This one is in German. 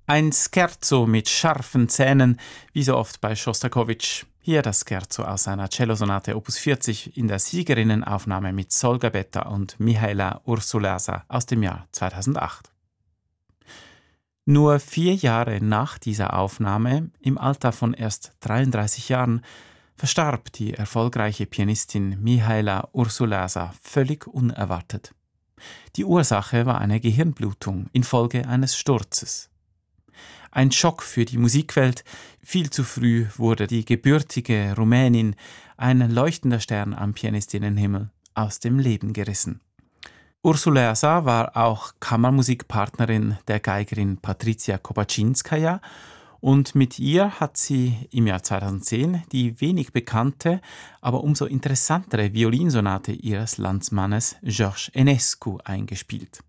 Ein Scherzo mit scharfen Zähnen, wie so oft bei Schostakowitsch. Hier das Scherzo aus seiner Cellosonate Opus 40 in der Siegerinnenaufnahme mit Sol Gabetta und Mihaela Ursulasa aus dem Jahr 2008. Nur 4 Jahre nach dieser Aufnahme, im Alter von erst 33 Jahren, verstarb die erfolgreiche Pianistin Mihaela Ursulasa völlig unerwartet. Die Ursache war eine Gehirnblutung infolge eines Sturzes. Ein Schock für die Musikwelt. Viel zu früh wurde die gebürtige Rumänin, ein leuchtender Stern am Pianistinnenhimmel, aus dem Leben gerissen. Ursulasa war auch Kammermusikpartnerin der Geigerin Patricia Kopaczynskaja und mit ihr hat sie im Jahr 2010 die wenig bekannte, aber umso interessantere Violinsonate ihres Landsmannes George Enescu eingespielt.